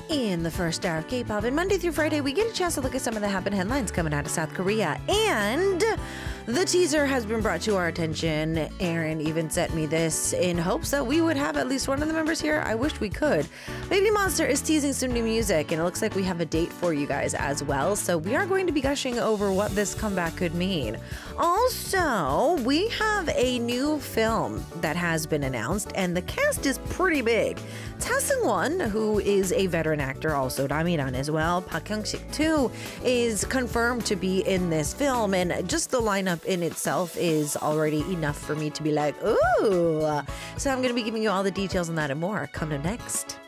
In the first hour of K-pop, and Monday through Friday, we get a chance to look at some of the happened headlines coming out of South Korea. And the teaser has been brought to our attention. Aaron even sent me this in hopes that we would have at least one of the members here. I wish we could. Baby Monster is teasing some new music, and it looks like we have a date for you guys as well. So we are going to be gushing over what this comeback could mean. Also, we have a new film that has been announced, and the cast is pretty big. Ta Seung-won, who is a veteran actor, also Ramiran as well. Park Hyung-sik too is confirmed to be in this film, and just the lineup in itself is already enough for me to be like, ooh. So I'm going to be giving you all the details on that and more coming up next.